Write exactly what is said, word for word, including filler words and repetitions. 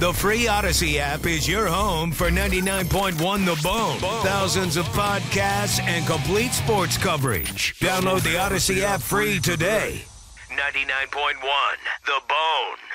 The free Odyssey app is your home for ninety-nine point one The Bone. Thousands of podcasts and complete sports coverage. Download the Odyssey app free today. ninety-nine point one The Bone.